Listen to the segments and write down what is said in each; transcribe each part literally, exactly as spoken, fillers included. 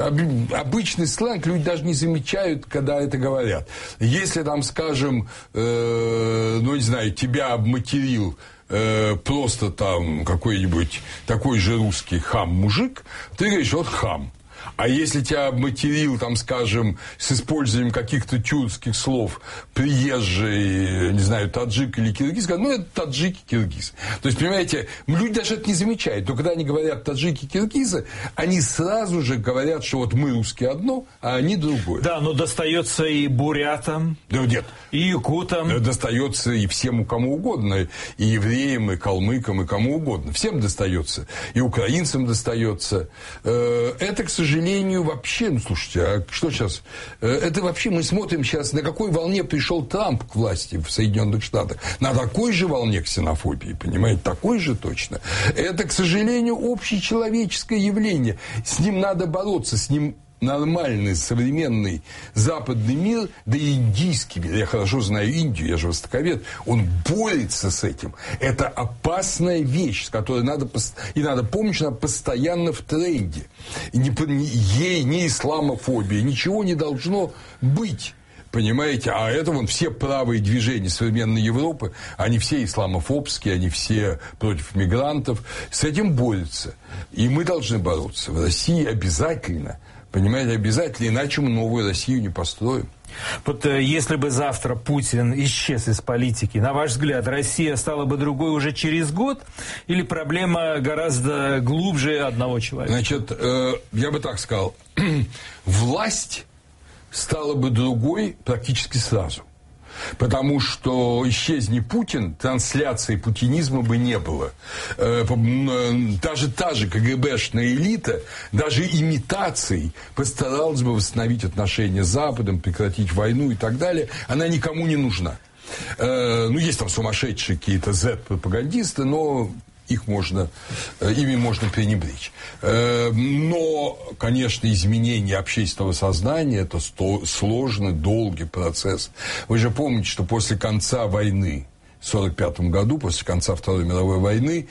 обычный сленг люди даже не замечают, когда это говорят. Если там, скажем, э, ну, не знаю, тебя обматерил э, просто там какой-нибудь такой же русский хам-мужик, ты говоришь, вот хам. А если тебя обматерил, там, скажем, с использованием каких-то тюркских слов приезжий, не знаю, таджик или киргиз, ну, это таджики, киргизы. То есть, понимаете, люди даже это не замечают. Но когда они говорят таджики, киргизы, они сразу же говорят, что вот мы русские одно, а они другое. Да, но достается и бурятам, да, нет. и якутам. Достается и всем, кому угодно. И евреям, и калмыкам, и кому угодно. Всем достается. И украинцам достается. Это, к сожалению, вообще, ну, слушайте, а что сейчас? Это вообще мы смотрим сейчас, на какой волне пришел Трамп к власти в Соединенных Штатах. На такой же волне ксенофобии, понимаете, такой же точно. Это, к сожалению, общечеловеческое явление. С ним надо бороться, с ним нормальный, современный западный мир, да и индийский мир, я хорошо знаю Индию, я же востоковед, он борется с этим. Это опасная вещь, с которой надо, и надо помнить, что она постоянно в тренде. И не, ей не исламофобия, ничего не должно быть. Понимаете, а это вон все правые движения современной Европы, они все исламофобские, они все против мигрантов, с этим борются. И мы должны бороться. В России обязательно. Понимаете, обязательно, иначе мы новую Россию не построим. Вот если бы завтра Путин исчез из политики, на ваш взгляд, Россия стала бы другой уже через год? Или проблема гораздо глубже одного человека? Значит, э, я бы так сказал, власть стала бы другой практически сразу. Потому что исчезни Путин, трансляции путинизма бы не было. Даже та же КГБшная элита, даже имитацией постаралась бы восстановить отношения с Западом, прекратить войну и так далее. Она никому не нужна. Ну, есть там сумасшедшие какие-то зет-пропагандисты, но их можно, ими можно пренебречь. Но, конечно, изменение общественного сознания – это сложный, долгий процесс. Вы же помните, что после конца войны, в сорок пятом году, после конца Второй мировой войны,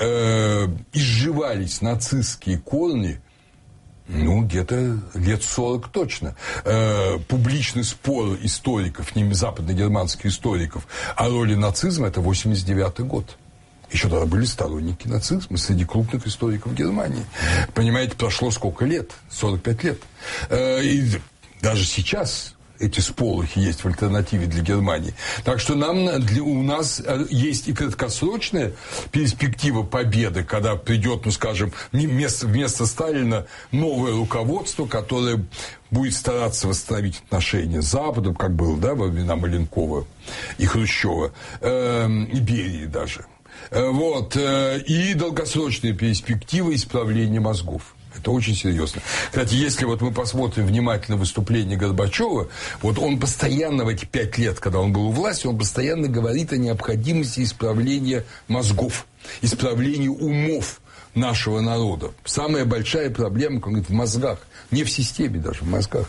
изживались нацистские корни, ну, где-то лет сорок точно. Э, публичный спор историков, западно-германских историков о роли нацизма – это восемьдесят девятый год. Еще тогда были сторонники нацизма среди крупных историков Германии. Понимаете, прошло сколько лет? сорок пять лет. И даже сейчас эти сполохи есть в альтернативе для Германии. Так что нам, для, у нас есть и краткосрочная перспектива победы, когда придет, ну, скажем, вместо, вместо Сталина новое руководство, которое будет стараться восстановить отношения с Западом, как было, да, во времена Маленкова и Хрущева, э, и Берии даже. Вот. И долгосрочные перспективы исправления мозгов. Это очень серьезно. Кстати, если вот мы посмотрим внимательно выступление Горбачева, вот он постоянно в эти пять лет, когда он был у власти, он постоянно говорит о необходимости исправления мозгов, исправления умов нашего народа. Самая большая проблема, как говорит, в мозгах. Не в системе даже, в мозгах.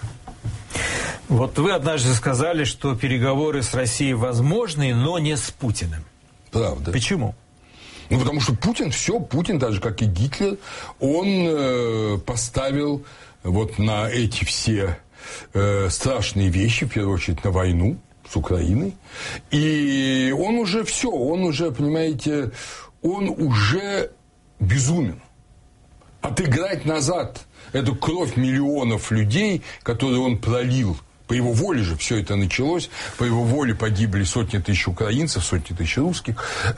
Вот вы однажды сказали, что переговоры с Россией возможны, но не с Путиным. Правда. Почему? Ну, потому что Путин, все, Путин, так же, как и Гитлер, он э, поставил вот на эти все э, страшные вещи, в первую очередь, на войну с Украиной. И он уже все, он уже, понимаете, он уже безумен. Отыграть назад эту кровь миллионов людей, которую он пролил. По его воле же все это началось. По его воле погибли сотни тысяч украинцев, сотни тысяч русских.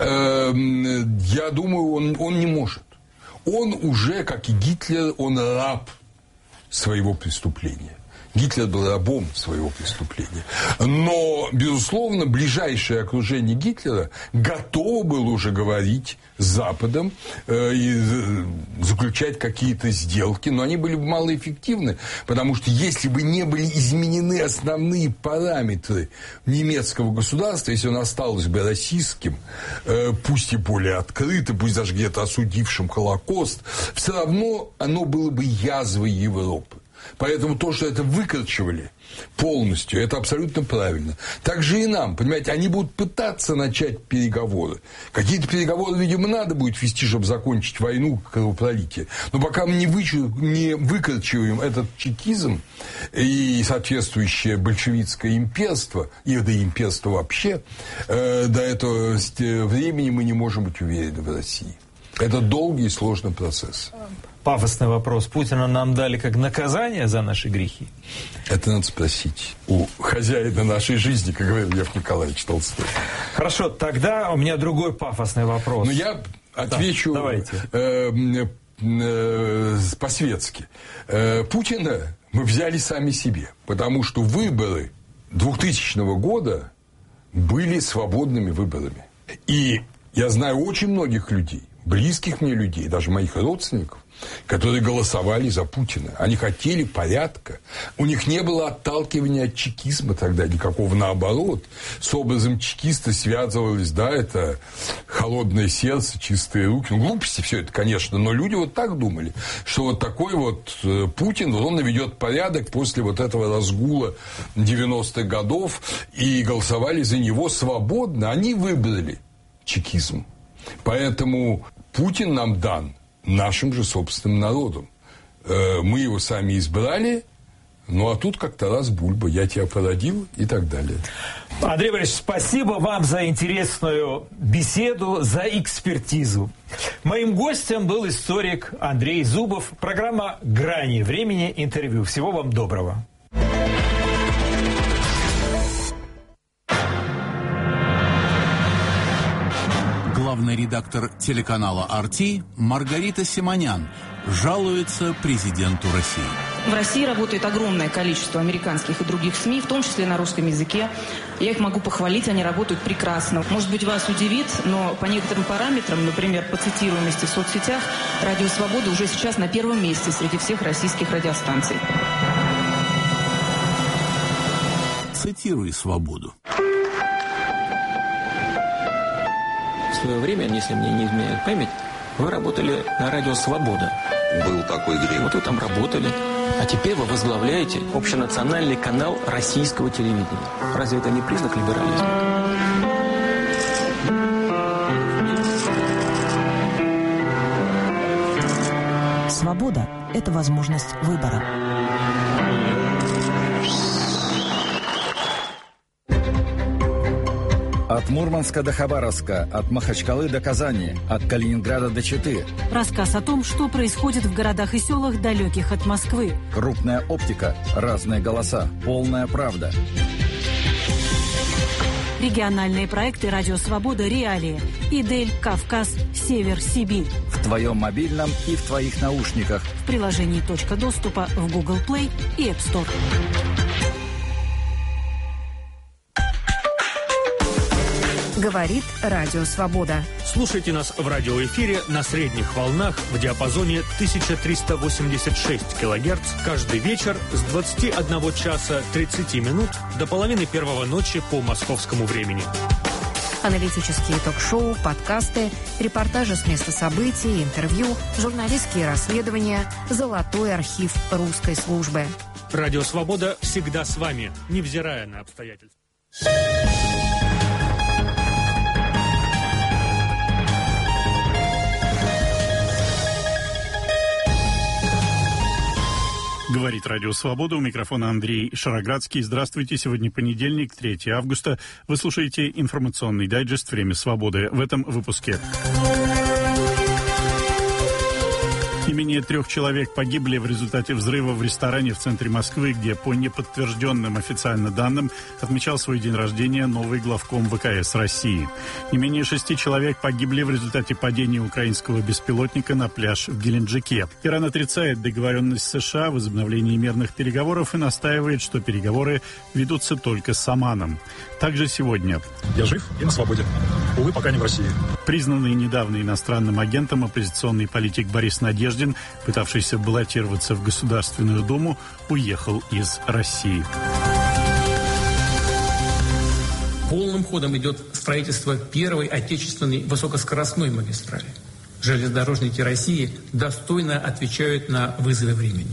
Я думаю, он, он не может. Он уже, как и Гитлер, он раб своего преступления. Гитлер был рабом своего преступления. Но, безусловно, ближайшее окружение Гитлера готово было уже говорить с Западом э, и заключать какие-то сделки, но они были бы малоэффективны, потому что если бы не были изменены основные параметры немецкого государства, если оно осталось бы российским, э, пусть и более открыто, пусть даже где-то осудившим Холокост, все равно оно было бы язвой Европы. Поэтому то, что это выкорчевали полностью, это абсолютно правильно. Так же и нам, понимаете, они будут пытаться начать переговоры. Какие-то переговоры, видимо, надо будет вести, чтобы закончить войну, кровопролитие. Но пока мы не, вычу, не выкорчеваем этот чекизм и соответствующее большевистское имперство, и да имперство вообще, э, до этого времени мы не можем быть уверены в России. Это долгий и сложный процесс. Пафосный вопрос. Путина нам дали как наказание за наши грехи? Это надо спросить у хозяина нашей жизни, как говорил Лев Николаевич Толстой. Хорошо, тогда у меня другой пафосный вопрос. Ну, я отвечу да, давайте. Э, э, по-светски. Э, Путина мы взяли сами себе, потому что выборы двухтысячного года были свободными выборами. И я знаю очень многих людей, близких мне людей, даже моих родственников, которые голосовали за Путина. Они хотели порядка. У них не было отталкивания от чекизма тогда никакого. Наоборот, с образом чекиста связывалось, да, это холодное сердце, чистые руки. Ну, глупости все это, конечно, но люди вот так думали, что вот такой вот Путин, вот он наведет порядок после вот этого разгула девяностых годов, и голосовали за него свободно. Они выбрали чекизм. Поэтому Путин нам дан нашим же собственным народом. Мы его сами избрали, ну а тут как-то раз Бульба, я тебя породил и так далее. Андрей Борисович, спасибо вам за интересную беседу, за экспертизу. Моим гостем был историк Андрей Зубов. Программа «Грани времени. Интервью». Всего вам доброго. Главный редактор телеканала эр ти Маргарита Симонян жалуется президенту России. В России работает огромное количество американских и других СМИ, в том числе на русском языке. Я их могу похвалить, они работают прекрасно. Может быть, вас удивит, но по некоторым параметрам, например, по цитируемости в соцсетях, «Радио Свобода» уже сейчас на первом месте среди всех российских радиостанций. Цитируй «Свободу». В свое время, если мне не изменяет память, вы работали на радио «Свобода». Был такой грех. Вот вы там работали. А теперь вы возглавляете общенациональный канал российского телевидения. Разве это не признак либерализма? Свобода – это возможность выбора. От Мурманска до Хабаровска, от Махачкалы до Казани, от Калининграда до Читы. Рассказ о том, что происходит в городах и селах, далеких от Москвы. Крупная оптика, разные голоса, полная правда. Региональные проекты «Радио Свобода», «Реалии», «Идель», «Кавказ», «Север», «Сибирь». В твоем мобильном и в твоих наушниках. В приложении «Точка доступа» в Google Play и App Store. Говорит Радио Свобода. Слушайте нас в радиоэфире на средних волнах в диапазоне тысяча триста восемьдесят шесть килогерц каждый вечер с двадцати одного часа тридцати минут до половины первого ночи по московскому времени. Аналитические ток-шоу, подкасты, репортажи с места событий, интервью, журналистские расследования, золотой архив русской службы. Радио Свобода всегда с вами, невзирая на обстоятельства. Говорит Радио Свобода. У микрофона Андрей Шароградский. Здравствуйте. Сегодня понедельник, третьего августа. Вы слушаете информационный дайджест «Время свободы». В этом выпуске. Не менее трех человек погибли в результате взрыва в ресторане в центре Москвы, где по неподтвержденным официально данным отмечал свой день рождения новый главком ВКС России. Не менее шести человек погибли в результате падения украинского беспилотника на пляж в Геленджике. Иран отрицает договоренность США о возобновлении мирных переговоров и настаивает, что переговоры ведутся только с Оманом. Также сегодня. Я жив и на свободе. Увы, пока не в России. Признанный недавно иностранным агентом оппозиционный политик Борис Надеждин, пытавшийся баллотироваться в Государственную Думу, уехал из России. Полным ходом идет строительство первой отечественной высокоскоростной магистрали. Железнодорожники России достойно отвечают на вызовы времени.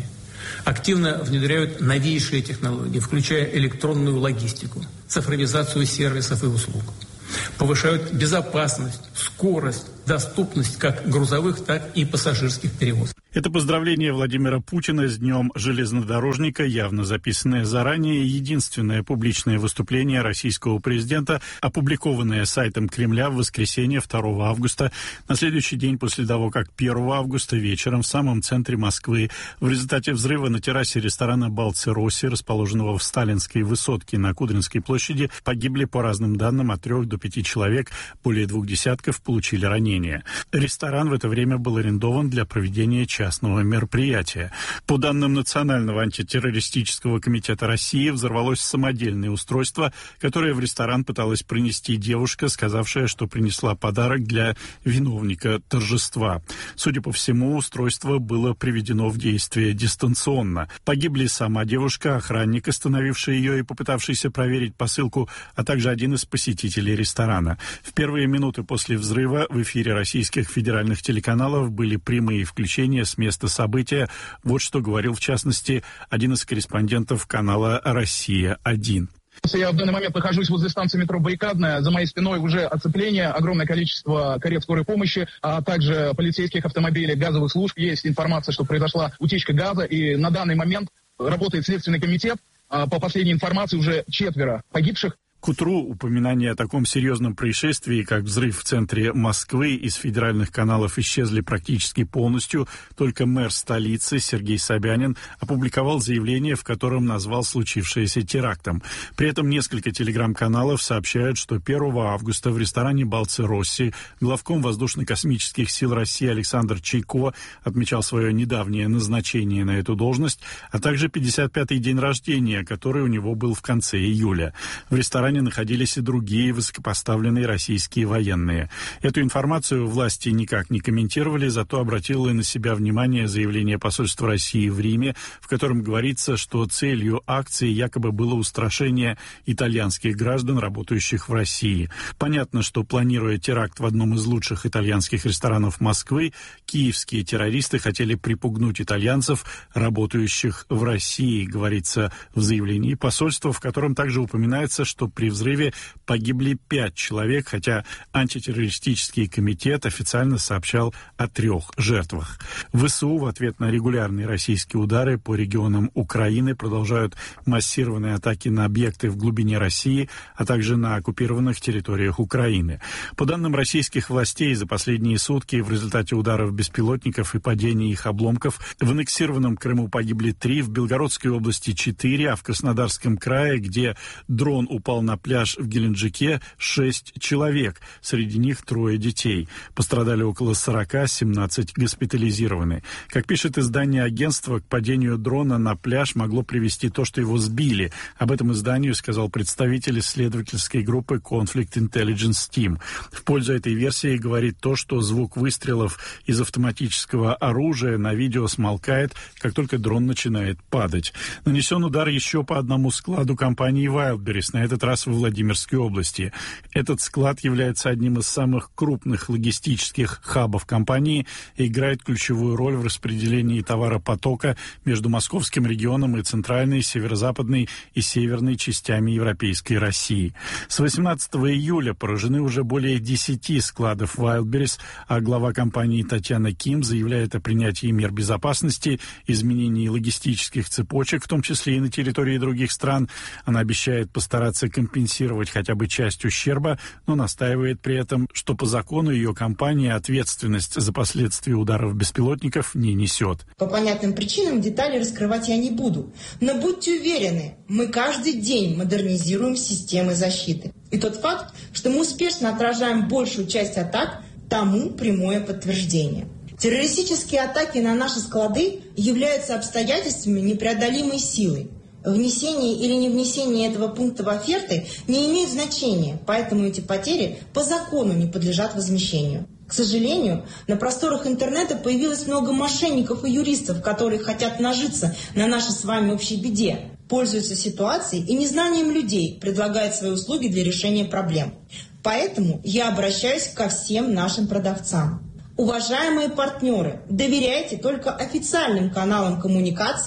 активно внедряют новейшие технологии, включая электронную логистику, цифровизацию сервисов и услуг. Повышают безопасность, скорость, доступность как грузовых, так и пассажирских перевозок. Это поздравление Владимира Путина с Днем железнодорожника, явно записанное заранее, единственное публичное выступление российского президента, опубликованное сайтом Кремля в воскресенье второго августа, на следующий день после того, как первого августа вечером в самом центре Москвы в результате взрыва на террасе ресторана «Балцеросси», расположенного в Сталинской высотке на Кудринской площади, погибли по разным данным от трех до пяти человек, более двух десятков получили ранения. Ресторан в это время был арендован для проведения частного мероприятия. По данным Национального антитеррористического комитета России, взорвалось самодельное устройство, которое в ресторан пыталась принести девушка, сказавшая, что принесла подарок для виновника торжества. Судя по всему, устройство было приведено в действие дистанционно. Погибли сама девушка, охранник, остановивший ее и попытавшийся проверить посылку, а также один из посетителей ресторана. В первые минуты после взрыва в эфире российских федеральных телеканалов были прямые включения с места события. Вот что говорил, в частности, один из корреспондентов канала «Россия-один». Я в данный момент нахожусь возле станции метро Баррикадная. За моей спиной уже оцепление, огромное количество карет скорой помощи, а также полицейских автомобилей, газовых служб. Есть информация, что произошла утечка газа, и на данный момент работает Следственный комитет. По последней информации уже четверо погибших. К утру упоминания о таком серьезном происшествии, как взрыв в центре Москвы, из федеральных каналов исчезли практически полностью. Только мэр столицы Сергей Собянин опубликовал заявление, в котором назвал случившееся терактом. При этом несколько телеграм-каналов сообщают, что первого августа в ресторане «Балцеросси» главком Воздушно-космических сил России Александр Чайко отмечал свое недавнее назначение на эту должность, а также пятьдесят пятый день рождения, который у него был в конце июля. В ресторане находились и другие высокопоставленные российские военные. Эту информацию власти никак не комментировали, зато обратило на себя внимание заявление посольства России в Риме, в котором говорится, что целью акции якобы было устрашение итальянских граждан, работающих в России. Понятно, что, планируя теракт в одном из лучших итальянских ресторанов Москвы, киевские террористы хотели припугнуть итальянцев, работающих в России, говорится в заявлении посольства, в котором также упоминается, что при взрыве погибли пять человек, хотя антитеррористический комитет официально сообщал о трех жертвах. ВСУ в ответ на регулярные российские удары по регионам Украины продолжают массированные атаки на объекты в глубине России, а также на оккупированных территориях Украины. По данным российских властей, за последние сутки в результате ударов беспилотников и падения их обломков в аннексированном Крыму погибли три, в Белгородской области четыре, а в Краснодарском крае, где дрон упал на пляж в Геленджике, шесть человек. Среди них трое детей. Пострадали около сорока, семнадцать госпитализированы. Как пишет издание агентства, к падению дрона на пляж могло привести то, что его сбили. Об этом изданию сказал представитель исследовательской группы Conflict Intelligence Team. В пользу этой версии говорит то, что звук выстрелов из автоматического оружия на видео смолкает, как только дрон начинает падать. Нанесен удар еще по одному складу компании Wildberries, на этот раз во Владимирской области. Этот склад является одним из самых крупных логистических хабов компании и играет ключевую роль в распределении товаропотока между московским регионом и центральной, северо-западной и северной частями Европейской России. С восемнадцатого июля поражены уже более десяти складов Wildberries, а глава компании Татьяна Ким заявляет о принятии мер безопасности, изменении логистических цепочек, в том числе и на территории других стран. Она обещает постараться компенсировать хотя бы часть ущерба, но настаивает при этом, что по закону ее компания ответственность за последствия ударов беспилотников не несет. По понятным причинам детали раскрывать я не буду. Но будьте уверены, мы каждый день модернизируем системы защиты. И тот факт, что мы успешно отражаем большую часть атак, тому прямое подтверждение. Террористические атаки на наши склады являются обстоятельствами непреодолимой силы. Внесение или не внесение этого пункта в оферты не имеет значения, поэтому эти потери по закону не подлежат возмещению. К сожалению, на просторах интернета появилось много мошенников и юристов, которые хотят нажиться на нашей с вами общей беде, пользуются ситуацией и незнанием людей, предлагают свои услуги для решения проблем. Поэтому я обращаюсь ко всем нашим продавцам. Уважаемые партнеры, доверяйте только официальным каналам коммуникаций,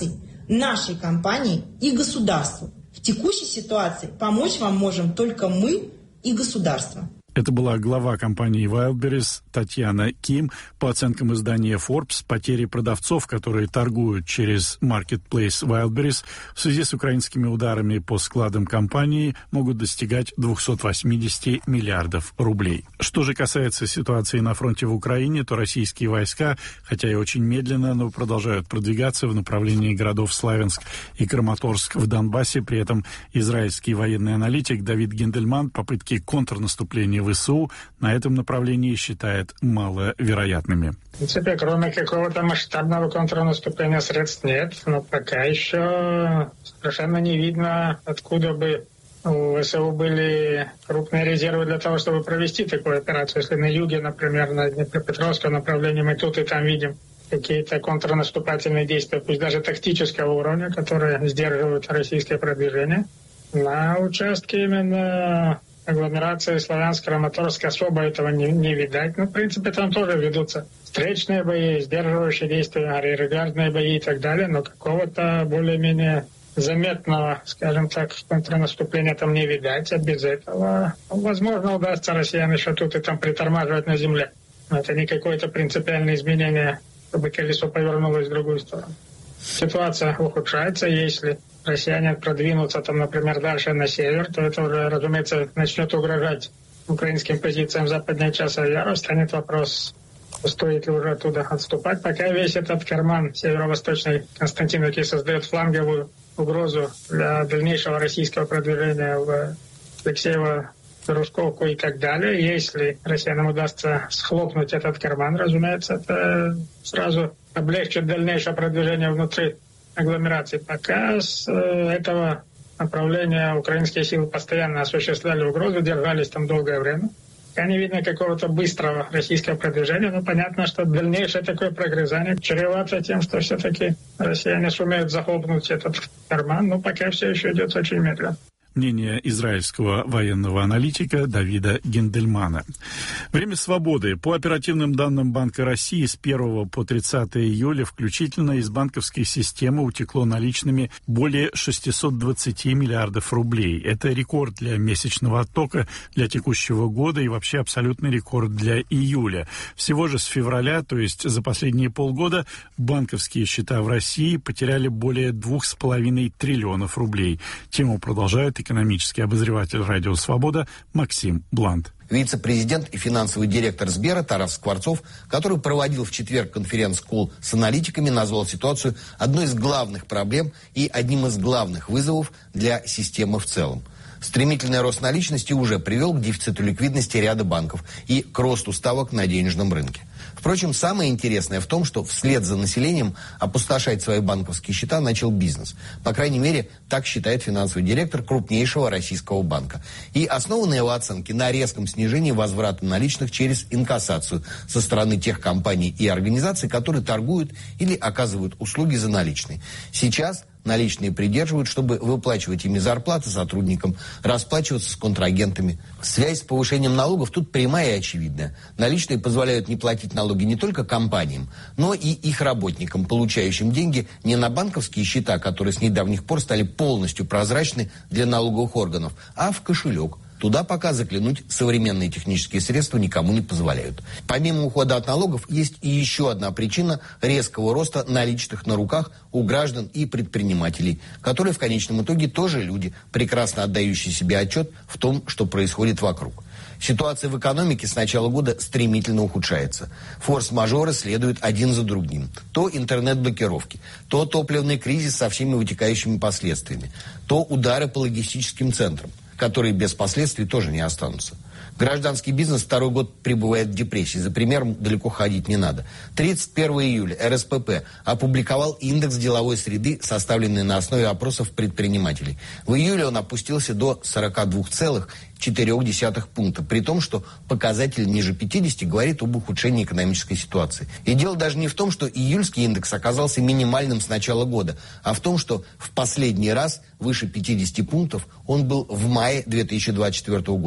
нашей компании и государству. В текущей ситуации помочь вам можем только мы и государство. Это была глава компании Wildberries Татьяна Ким. По оценкам издания Forbes, потери продавцов, которые торгуют через Marketplace Wildberries, в связи с украинскими ударами по складам компании могут достигать двести восемьдесят миллиардов рублей. Что же касается ситуации на фронте в Украине, то российские войска, хотя и очень медленно, но продолжают продвигаться в направлении городов Славянск и Краматорск в Донбассе. При этом израильский военный аналитик Давид Гендельман попытки контрнаступления ВСУ на этом направлении считает маловероятными. В принципе, кроме какого-то масштабного контрнаступления средств нет, но пока еще совершенно не видно, откуда бы у ВСУ были крупные резервы для того, чтобы провести такую операцию. Если на юге, например, на Днепропетровском направлении мы тут и там видим какие-то контрнаступательные действия, пусть даже тактического уровня, которые сдерживают российское продвижение, на участке именно агломерации Славянск-Краматорск особо этого не, не видать. Ну, в принципе, там тоже ведутся встречные бои, сдерживающие действия, регулярные бои и так далее, но какого-то более-менее заметного, скажем так, контрнаступления там не видать, а без этого, возможно, удастся россиян еще тут и там притормаживать на земле. Но это не какое-то принципиальное изменение, чтобы колесо повернулось в другую сторону. Ситуация ухудшается, если россияне продвинутся, там, например, дальше на север, то это уже, разумеется, начнет угрожать украинским позициям в западной части Яру. Станет вопрос, стоит ли уже оттуда отступать. Пока весь этот карман северо-восточный Константиновки создает фланговую угрозу для дальнейшего российского продвижения в Алексеево, Русковку и так далее. Если россиянам удастся схлопнуть этот карман, разумеется, это сразу облегчит дальнейшее продвижение внутри агломерации. Пока с этого направления украинские силы постоянно осуществляли угрозу, держались там долгое время. Пока не видно какого-то быстрого российского продвижения, но понятно, что дальнейшее такое прогрызание чревато тем, что все-таки россияне сумеют захлопнуть этот карман, но пока все еще идет очень медленно. Мнение израильского военного аналитика Давида Гендельмана. Время свободы. По оперативным данным Банка России, с первого по тридцатое июля включительно из банковской системы утекло наличными более шестьсот двадцать миллиардов рублей. Это рекорд для месячного оттока для текущего года и вообще абсолютный рекорд для июля. Всего же с февраля, то есть за последние полгода, банковские счета в России потеряли более двух с половиной триллионов рублей. Тему продолжает экономический обозреватель «Радио Свобода» Максим Блант. Вице-президент и финансовый директор Сбера Тарас Скворцов, который проводил в четверг конференц-колл с аналитиками, назвал ситуацию одной из главных проблем и одним из главных вызовов для системы в целом. Стремительный рост наличности уже привел к дефициту ликвидности ряда банков и к росту ставок на денежном рынке. Впрочем, самое интересное в том, что вслед за населением опустошать свои банковские счета начал бизнес. По крайней мере, так считает финансовый директор крупнейшего российского банка. И основаны его оценки на резком снижении возврата наличных через инкассацию со стороны тех компаний и организаций, которые торгуют или оказывают услуги за наличные. Сейчас наличные придерживают, чтобы выплачивать ими зарплаты сотрудникам, расплачиваться с контрагентами. Связь с повышением налогов тут прямая и очевидная. Наличные позволяют не платить налоги не только компаниям, но и их работникам, получающим деньги не на банковские счета, которые с недавних пор стали полностью прозрачны для налоговых органов, а в кошелек. Туда пока заглянуть современные технические средства никому не позволяют. Помимо ухода от налогов, есть и еще одна причина резкого роста наличных на руках у граждан и предпринимателей, которые в конечном итоге тоже люди, прекрасно отдающие себе отчет в том, что происходит вокруг. Ситуация в экономике с начала года стремительно ухудшается. Форс-мажоры следуют один за другим. То интернет-блокировки, то топливный кризис со всеми вытекающими последствиями, то удары по логистическим центрам, которые без последствий тоже не останутся. Гражданский бизнес второй год пребывает в депрессии. За примером далеко ходить не надо. тридцать первого июля эр эс пэ пэ опубликовал индекс деловой среды, составленный на основе опросов предпринимателей. В июле он опустился до сорок два целых четыре десятых пункта, при том, что показатель ниже пятидесяти говорит об ухудшении экономической ситуации. И дело даже не в том, что июльский индекс оказался минимальным с начала года, а в том, что в последний раз выше пятидесяти пунктов он был в мае две тысячи двадцать четвёртого года.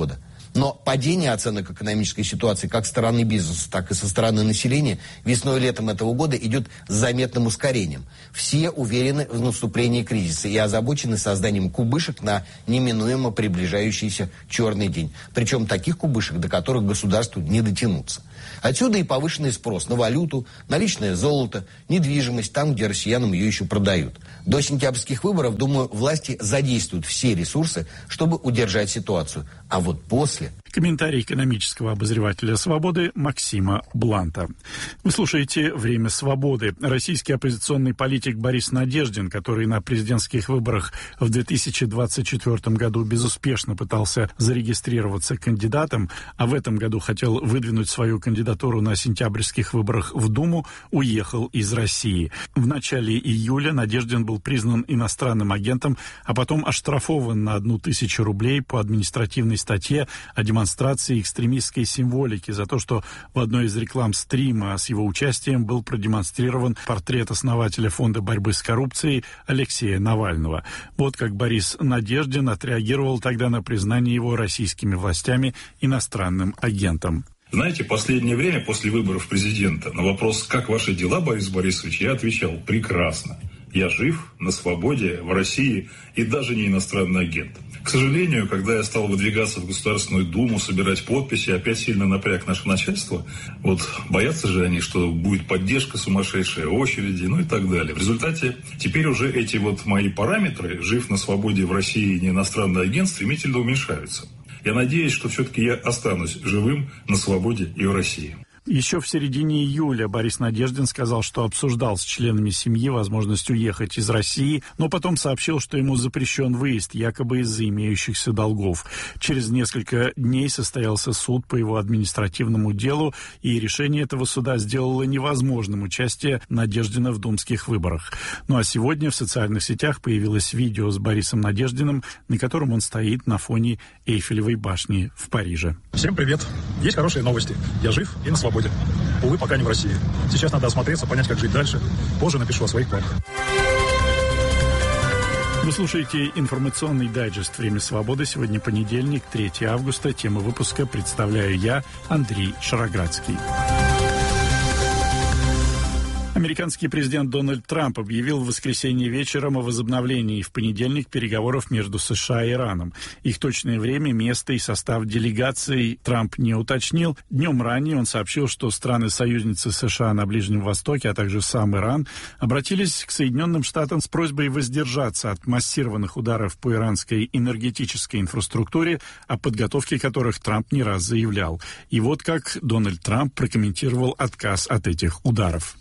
Но падение оценок экономической ситуации как со стороны бизнеса, так и со стороны населения весной и летом этого года идет с заметным ускорением. Все уверены в наступлении кризиса и озабочены созданием кубышек на неминуемо приближающийся черный день. Причем таких кубышек, до которых государству не дотянуться. Отсюда и повышенный спрос на валюту, наличное золото, недвижимость там, где россиянам ее еще продают. До сентябрьских выборов, думаю, власти задействуют все ресурсы, чтобы удержать ситуацию. А вот после... Комментарий экономического обозревателя «Свободы» Максима Бланта. Вы слушаете «Время свободы». Российский оппозиционный политик Борис Надеждин, который на президентских выборах в две тысячи двадцать четвёртом году безуспешно пытался зарегистрироваться кандидатом, а в этом году хотел выдвинуть свою кандидатуру на сентябрьских выборах в Думу, уехал из России. В начале июля Надеждин был признан иностранным агентом, а потом оштрафован на одну тысячу рублей по административной статье о демонстрации экстремистской символики за то, что в одной из реклам стрима с его участием был продемонстрирован портрет основателя Фонда борьбы с коррупцией Алексея Навального. Вот как Борис Надеждин отреагировал тогда на признание его российскими властями иностранным агентом. Знаете, последнее время после выборов президента на вопрос «Как ваши дела, Борис Борисович?», я отвечал «Прекрасно. Я жив, на свободе, в России и даже не иностранный агент». К сожалению, когда я стал выдвигаться в Государственную Думу, собирать подписи, опять сильно напряг наше начальство. Вот боятся же они, что будет поддержка сумасшедшая, очереди, ну и так далее. В результате теперь уже эти вот мои параметры, жив на свободе в России и не иностранный агент, стремительно уменьшаются. Я надеюсь, что все-таки я останусь живым на свободе и в России. Еще в середине июля Борис Надеждин сказал, что обсуждал с членами семьи возможность уехать из России, но потом сообщил, что ему запрещен выезд, якобы из-за имеющихся долгов. Через несколько дней состоялся суд по его административному делу, и решение этого суда сделало невозможным участие Надеждина в думских выборах. Ну а сегодня в социальных сетях появилось видео с Борисом Надеждиным, на котором он стоит на фоне Эйфелевой башни в Париже. Всем привет. Есть хорошие новости. Я жив и на свободе. Увы, пока не в России. Сейчас надо осмотреться, понять, как жить дальше. Позже напишу о своих планах. Вы слушаете информационный дайджест «Время свободы». Сегодня понедельник, третьего августа. Тему выпуска представляю я, Андрей Шароградский. Американский президент Дональд Трамп объявил в воскресенье вечером о возобновлении в понедельник переговоров между США и Ираном. Их точное время, место и состав делегаций Трамп не уточнил. Днем ранее он сообщил, что страны-союзницы США на Ближнем Востоке, а также сам Иран, обратились к Соединенным Штатам с просьбой воздержаться от массированных ударов по иранской энергетической инфраструктуре, о подготовке которых Трамп не раз заявлял. И вот как Дональд Трамп прокомментировал отказ от этих ударов.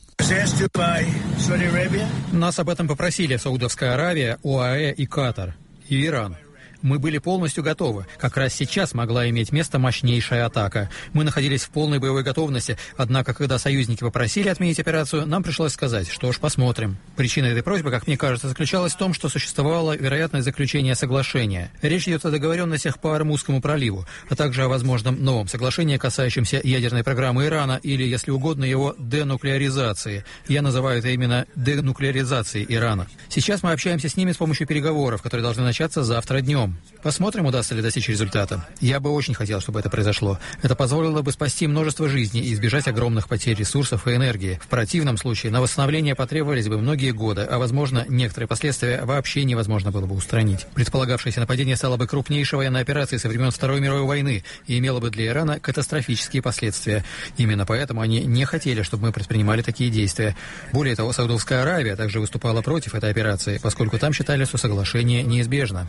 Нас об этом попросили Саудовская Аравия, ОАЭ и Катар, и Иран. Мы были полностью готовы. Как раз сейчас могла иметь место мощнейшая атака. Мы находились в полной боевой готовности, однако, когда союзники попросили отменить операцию, нам пришлось сказать, что ж, посмотрим. Причина этой просьбы, как мне кажется, заключалась в том, что существовала вероятность заключения соглашения. Речь идет о договоренностях по Ормузскому проливу, а также о возможном новом соглашении, касающемся ядерной программы Ирана или, если угодно, его денуклеаризации. Я называю это именно денуклеаризацией Ирана. Сейчас мы общаемся с ними с помощью переговоров, которые должны начаться завтра днем. Посмотрим, удастся ли достичь результата. Я бы очень хотел, чтобы это произошло. Это позволило бы спасти множество жизней и избежать огромных потерь ресурсов и энергии. В противном случае на восстановление потребовались бы многие годы, а, возможно, некоторые последствия вообще невозможно было бы устранить. Предполагавшееся нападение стало бы крупнейшей военной операцией со времен Второй мировой войны и имело бы для Ирана катастрофические последствия. Именно поэтому они не хотели, чтобы мы предпринимали такие действия. Более того, Саудовская Аравия также выступала против этой операции, поскольку там считали, что соглашение неизбежно.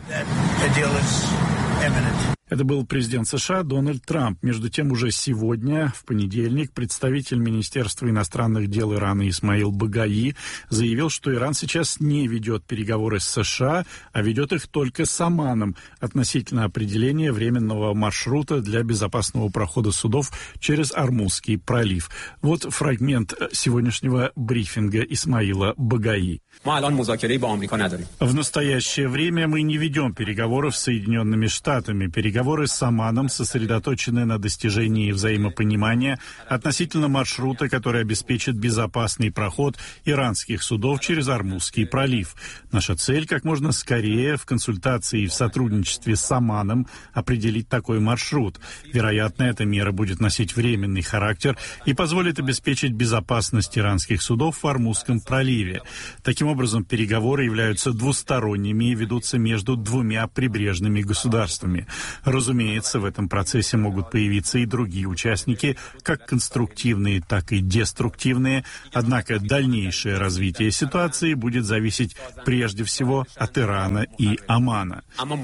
Это был президент США Дональд Трамп. Между тем, уже сегодня, в понедельник, представитель Министерства иностранных дел Ирана Исмаил Багаи заявил, что Иран сейчас не ведет переговоры с США, а ведет их только с Оманом относительно определения временного маршрута для безопасного прохода судов через Ормузский пролив. Вот фрагмент сегодняшнего брифинга Исмаила Багаи. В настоящее время мы не ведем переговоров с Соединенными Штатами. Переговоры Переговоры с Оманом сосредоточены на достижении взаимопонимания относительно маршрута, который обеспечит безопасный проход иранских судов через Ормузский пролив. Наша цель — как можно скорее в консультации и в сотрудничестве с Оманом определить такой маршрут. Вероятно, эта мера будет носить временный характер и позволит обеспечить безопасность иранских судов в Ормузском проливе. Таким образом, переговоры являются двусторонними и ведутся между двумя прибрежными государствами. Разумеется, в этом процессе могут появиться и другие участники, как конструктивные, так и деструктивные, однако дальнейшее развитие ситуации будет зависеть прежде всего от Ирана и Омана.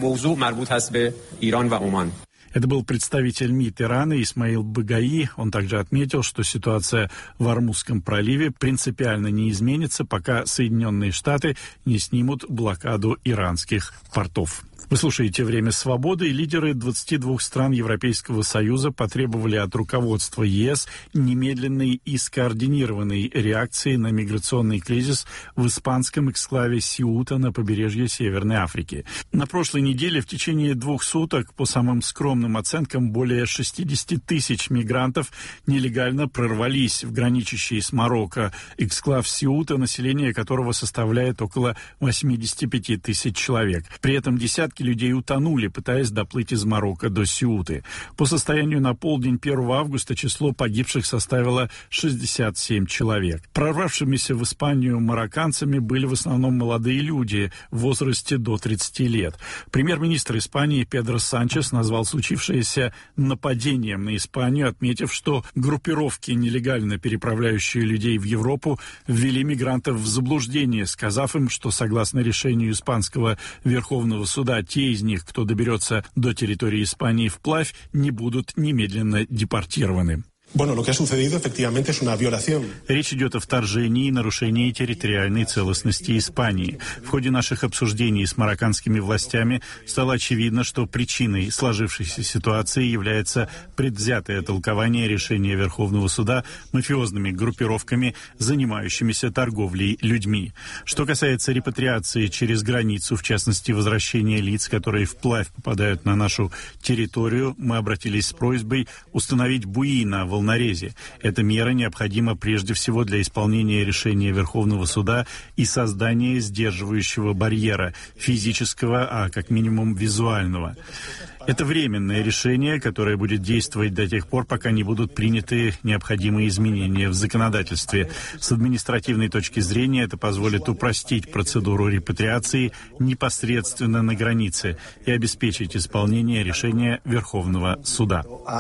Это был представитель МИД Ирана Исмаил Багаи. Он также отметил, что ситуация в Ормузском проливе принципиально не изменится, пока Соединенные Штаты не снимут блокаду иранских портов. Вы слушаете «Время свободы», и лидеры двадцати двух стран Европейского Союза потребовали от руководства ЕС немедленной и скоординированной реакции на миграционный кризис в испанском эксклаве Сеута на побережье Северной Африки. На прошлой неделе в течение двух суток, по самым скромным оценкам, более шестьдесят тысяч мигрантов нелегально прорвались в граничащий с Марокко эксклав Сеута, население которого составляет около восемьдесят пять тысяч человек. При этом десятки людей утонули, пытаясь доплыть из Марокко до Сеуты. По состоянию на полдень первого августа число погибших составило шестьдесят семь человек. Прорвавшимися в Испанию марокканцами были в основном молодые люди в возрасте до тридцати лет. Премьер-министр Испании Педро Санчес назвал случившееся нападением на Испанию, отметив, что группировки, нелегально переправляющие людей в Европу, ввели мигрантов в заблуждение, сказав им, что согласно решению испанского Верховного суда, те из них, кто доберется до территории Испании вплавь, не будут немедленно депортированы. Речь идет о вторжении и нарушении территориальной целостности Испании. В ходе наших обсуждений с марокканскими властями стало очевидно, что причиной сложившейся ситуации является предвзятое толкование решения Верховного суда мафиозными группировками, занимающимися торговлей людьми. Что касается репатриации через границу, в частности, возвращения лиц, которые вплавь попадают на нашу территорию, мы обратились с просьбой установить буи на волнорезе. Эта мера необходима прежде всего для исполнения решения Верховного суда и создания сдерживающего барьера, физического, а как минимум визуального. Это временное решение, которое будет действовать до тех пор, пока не будут приняты необходимые изменения в законодательстве. С административной точки зрения это позволит упростить процедуру репатриации непосредственно на границе и обеспечить исполнение решения Верховного суда.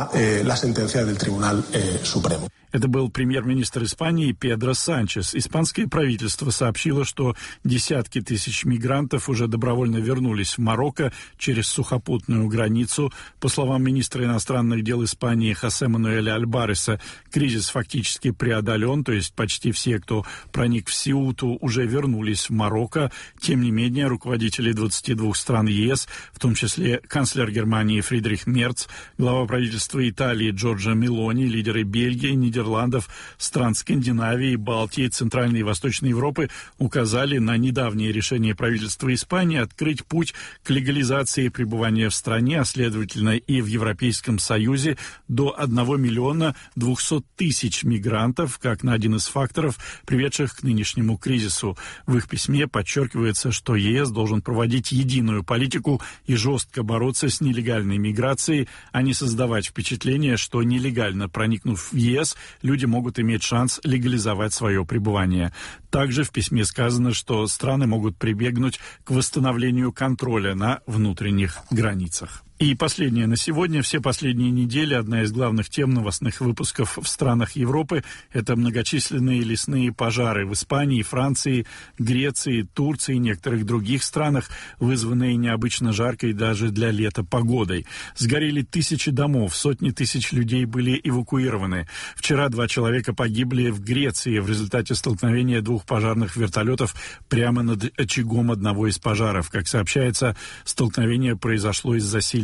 Это был премьер-министр Испании Педро Санчес. Испанское правительство сообщило, что десятки тысяч мигрантов уже добровольно вернулись в Марокко через сухопутную границу. По словам министра иностранных дел Испании Хосе Мануэля Альбареса, кризис фактически преодолен, то есть почти все, кто проник в Сеуту, уже вернулись в Марокко. Тем не менее, руководители двадцати двух стран ЕС, в том числе канцлер Германии Фридрих Мерц, глава правительства Италии Джорджа Мелони, лидеры Бельгии, Нидерландов, стран Скандинавии, Балтии, Центральной и Восточной Европы указали на недавнее решение правительства Испании открыть путь к легализации пребывания в стране, а следовательно и в Европейском Союзе, до одного миллиона двухсот тысяч мигрантов, как на один из факторов, приведших к нынешнему кризису. В их письме подчеркивается, что ЕС должен проводить единую политику и жестко бороться с нелегальной миграцией, а не создавать впечатление, что нелегально проникнув в ЕС, люди могут иметь шанс легализовать свое пребывание. Также в письме сказано, что страны могут прибегнуть к восстановлению контроля на внутренних границах. И последнее на сегодня. Все последние недели одна из главных тем новостных выпусков в странах Европы – это многочисленные лесные пожары в Испании, Франции, Греции, Турции и некоторых других странах, вызванные необычно жаркой даже для лета погодой. Сгорели тысячи домов, сотни тысяч людей были эвакуированы. Вчера два человека погибли в Греции в результате столкновения двух пожарных вертолетов прямо над очагом одного из пожаров. Как сообщается, столкновение произошло из-за сильного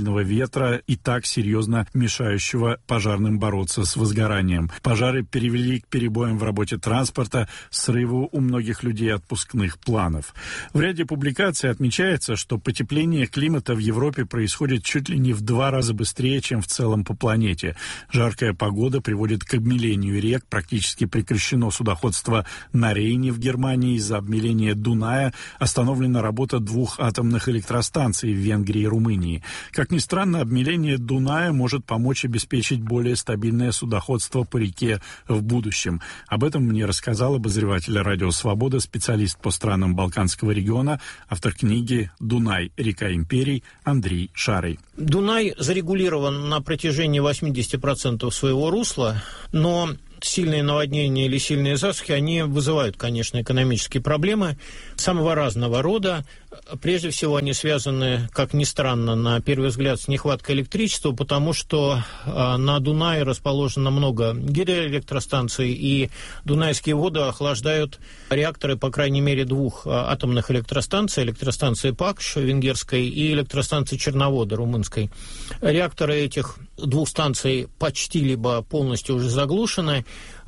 сильного ветра и так серьезно мешающего пожарным бороться с возгоранием. Пожары привели к перебоям в работе транспорта, срыву у многих людей отпускных планов. В ряде публикаций отмечается, что потепление климата в Европе происходит чуть ли не в два раза быстрее, чем в целом по планете. Жаркая погода приводит к обмелению рек, практически прекращено судоходство на Рейне в Германии, из-за обмеления Дуная остановлена работа двух атомных электростанций в Венгрии и Румынии. Как ни странно, обмеление Дуная может помочь обеспечить более стабильное судоходство по реке в будущем. Об этом мне рассказал обозреватель «Радио Свобода», специалист по странам Балканского региона, автор книги «Дунай. Река империй» Андрей Шарый. Дунай зарегулирован на протяжении восемьдесят процентов своего русла, но сильные наводнения или сильные засухи, они вызывают, конечно, экономические проблемы самого разного рода. Прежде всего, они связаны, как ни странно, на первый взгляд, с нехваткой электричества, потому что э, на Дунае расположено много гидроэлектростанций, и дунайские воды охлаждают реакторы, по крайней мере, двух э, атомных электростанций, электростанции Пакш венгерской и электростанции Черновода румынской. Реакторы этих двух станций почти либо полностью уже заглушены.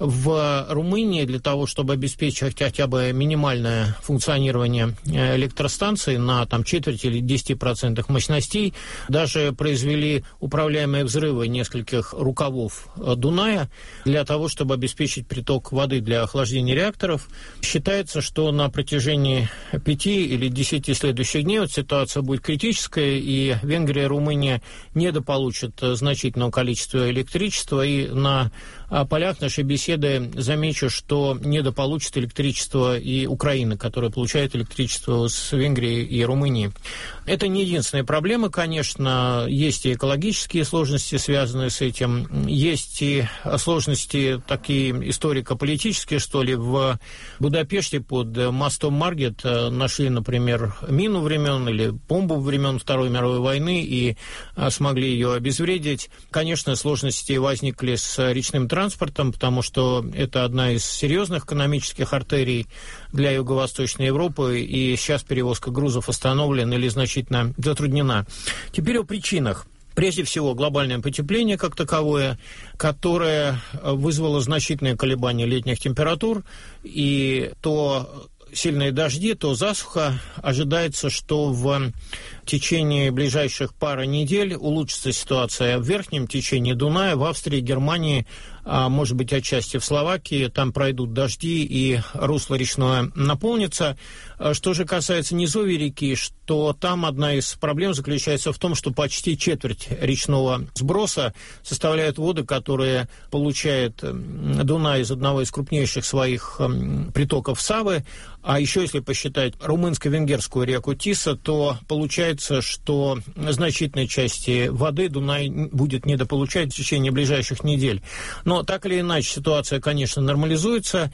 В Румынии для того, чтобы обеспечить хотя бы минимальное функционирование электростанций на там, четверть или десять процентов мощностей, даже произвели управляемые взрывы нескольких рукавов Дуная для того, чтобы обеспечить приток воды для охлаждения реакторов. Считается, что на протяжении пяти или десяти следующих дней вот ситуация будет критическая, и Венгрия и Румыния недополучат значительного количества электричества, и на полях нашей беседы замечу, что недополучит электричество и Украина, которая получает электричество с Венгрии и Румынии. Это не единственная проблема, конечно. Есть и экологические сложности, связанные с этим. Есть и сложности такие историко-политические, что ли. В Будапеште под мостом Маргет нашли, например, мину времен или бомбу времен Второй мировой войны и смогли ее обезвредить. Конечно, сложности возникли с речным транспортом, потому что это одна из серьезных экономических артерий для Юго-Восточной Европы, и сейчас перевозка грузов остановлена или значительно затруднена. Теперь о причинах. Прежде всего, глобальное потепление как таковое, которое вызвало значительные колебания летних температур, и то сильные дожди, то засуха. Ожидается, что в течение ближайших пары недель улучшится ситуация в верхнем течении Дуная, в Австрии, Германии, а может быть отчасти в Словакии. Там пройдут дожди и русло речное наполнится. Что же касается низовья реки, что там одна из проблем заключается в том, что почти четверть речного сброса составляют воды, которые получает Дунай из одного из крупнейших своих притоков Савы. А еще, если посчитать румынско-венгерскую реку Тиса, то получается, что значительной части воды Дунай будет недополучать в течение ближайших недель. Но так или иначе ситуация, конечно, нормализуется.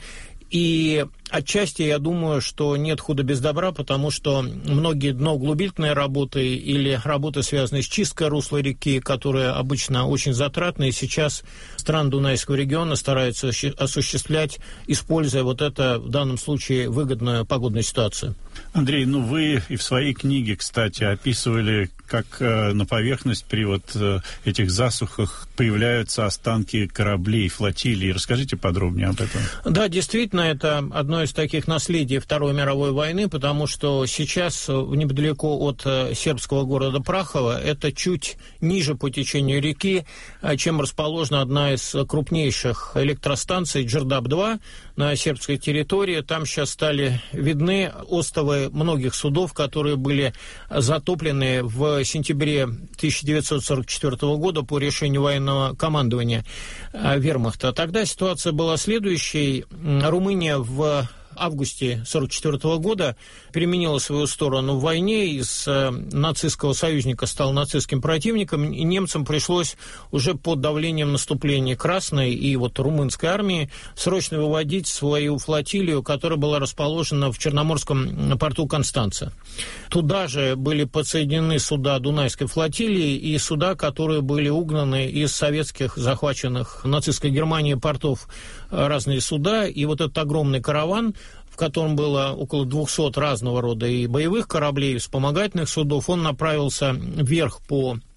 И отчасти я думаю, что нет худа без добра, потому что многие дноуглубительные работы или работы, связанные с чисткой русла реки, которые обычно очень затратны, и сейчас страны Дунайского региона стараются осуществлять, используя вот это, в данном случае, выгодную погодную ситуацию. Андрей, ну вы и в своей книге, кстати, описывали, как э, на поверхность при вот э, этих засухах появляются останки кораблей, флотилий. Расскажите подробнее об этом. Да, действительно, это одно из таких наследий Второй мировой войны, потому что сейчас недалеко от сербского города Прахова, это чуть ниже по течению реки, чем расположена одна из крупнейших электростанций Джердап-два на сербской территории. Там сейчас стали видны остовы многих судов, которые были затоплены в сентябре тысяча девятьсот сорок четвёртого года по решению военного командования Вермахта. Тогда ситуация была следующей. Румыния в августе сорок четвёртого года переменила свою сторону в войне, из э, нацистского союзника стал нацистским противником, и немцам пришлось уже под давлением наступления Красной и вот румынской армии срочно выводить свою флотилию, которая была расположена в Черноморском порту Констанца. Туда же были подсоединены суда Дунайской флотилии и суда, которые были угнаны из советских захваченных нацистской Германией портов, разные суда, и вот этот огромный караван, в котором было около двухсот разного рода и боевых кораблей, и вспомогательных судов, он направился вверх по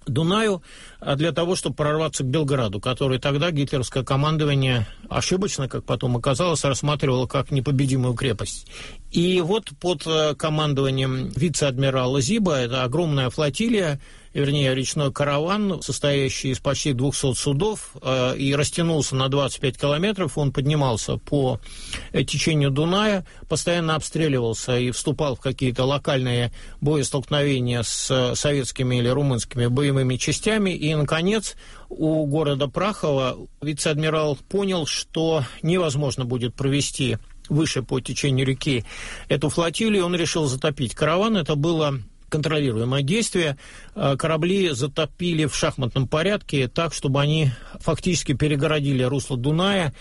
Дунаю для того, чтобы прорваться к Белграду, который тогда гитлеровское командование ошибочно, как потом оказалось, рассматривало как непобедимую крепость. И вот под командованием вице-адмирала Зиба, это огромная флотилия, вернее, речной караван, состоящий из почти двухсот судов, э, и растянулся на двадцать пять километров. Он поднимался по течению Дуная, постоянно обстреливался и вступал в какие-то локальные боестолкновения с советскими или румынскими боевыми частями. И, наконец, у города Прахова вице-адмирал понял, что невозможно будет провести выше по течению реки эту флотилию. Он решил затопить караван. Это было контролируемое действие. Корабли затопили в шахматном порядке так, чтобы они фактически перегородили русло Дуная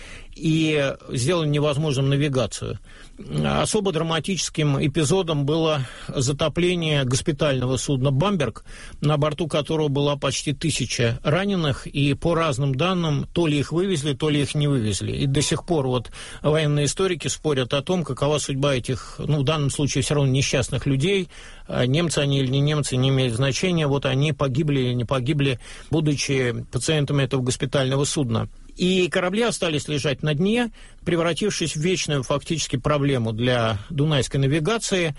и сделали невозможным навигацию. Особо драматическим эпизодом было затопление госпитального судна «Бамберг», на борту которого была почти тысяча раненых, и по разным данным то ли их вывезли, то ли их не вывезли. И до сих пор вот военные историки спорят о том, какова судьба этих, ну, в данном случае все равно несчастных людей, немцы они или не немцы, не имеет значения, вот они погибли или не погибли, будучи пациентами этого госпитального судна. И корабли остались лежать на дне, превратившись в вечную фактически проблему для дунайской навигации.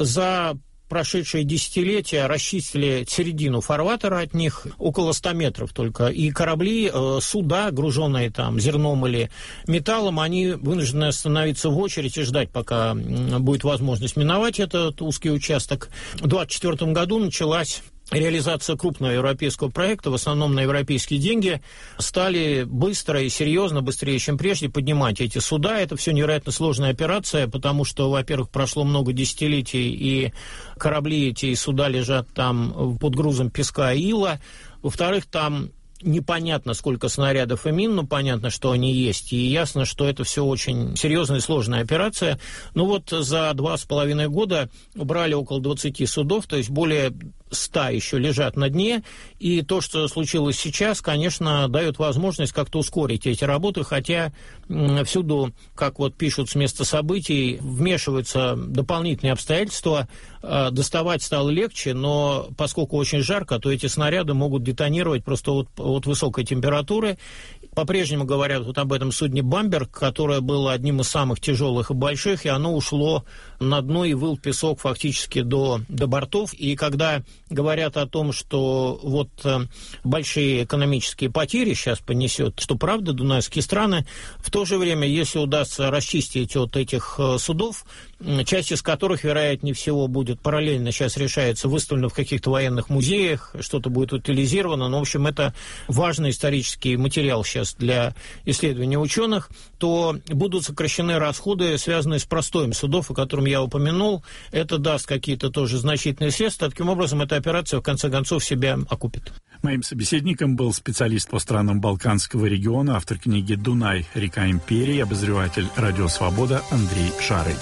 За прошедшие десятилетия расчистили середину фарватера от них, около ста метров только. И корабли, суда, груженные там зерном или металлом, они вынуждены остановиться в очередь и ждать, пока будет возможность миновать этот узкий участок. В двадцать четвёртом году началась реализация крупного европейского проекта, в основном на европейские деньги, стали быстро и серьезно, быстрее, чем прежде, поднимать эти суда. Это все невероятно сложная операция, потому что, во-первых, прошло много десятилетий, и корабли эти и суда лежат там под грузом песка и ила. Во-вторых, там непонятно, сколько снарядов и мин, но понятно, что они есть, и ясно, что это все очень серьезная и сложная операция. Ну вот за два с половиной года убрали около двадцати судов, то есть более ста еще лежат на дне, и то, что случилось сейчас, конечно, дает возможность как-то ускорить эти работы, хотя всюду, как вот пишут с места событий, вмешиваются дополнительные обстоятельства, доставать стало легче, но поскольку очень жарко, то эти снаряды могут детонировать просто от, от высокой температуры. По-прежнему говорят вот об этом судне «Бамберг», которое было одним из самых тяжелых и больших, и оно ушло на дно и выл песок фактически до, до бортов. И когда говорят о том, что вот э, большие экономические потери сейчас понесет, что правда, дунайские страны, в то же время, если удастся расчистить от этих э, судов, э, часть из которых, вероятнее всего, будет параллельно сейчас решается, выставлена в каких-то военных музеях, что-то будет утилизировано, но, в общем, это важный исторический материал сейчас для исследования ученых, то будут сокращены расходы, связанные с простоем судов, о котором я упомянул. Это даст какие-то тоже значительные средства. Таким образом, эта операция в конце концов себя окупит. Моим собеседником был специалист по странам Балканского региона, автор книги «Дунай. Река империи», обозреватель «Радио Свобода» Андрей Шарый.